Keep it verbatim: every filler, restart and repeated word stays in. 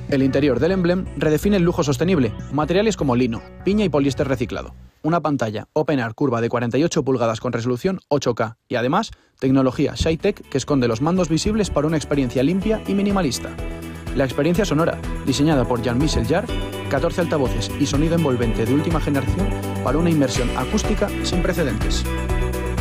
El interior del Emblem redefine el lujo sostenible, materiales como lino, piña y poliéster reciclado. Una pantalla OpenAir curva de cuarenta y ocho pulgadas con resolución ocho K y además tecnología ShyTech que esconde los mandos visibles para una experiencia limpia y minimalista. La experiencia sonora, diseñada por Jean-Michel Jarre, catorce altavoces y sonido envolvente de última generación para una inmersión acústica sin precedentes.